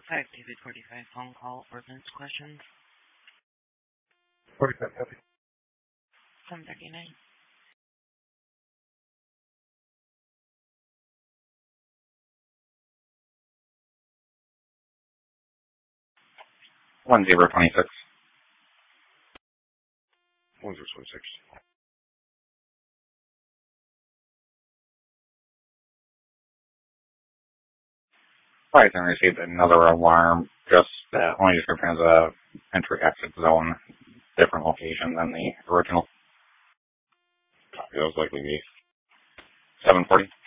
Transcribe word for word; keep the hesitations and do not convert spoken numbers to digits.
five, David forty-five, phone call, ordinance questions. forty-five, copy. seven thirty-nine. One zero twenty six. One zero twenty six. Alright, then received another alarm. Just uh, only description as a entry exit zone, different location than the original. Copy. That was likely me. seven forty.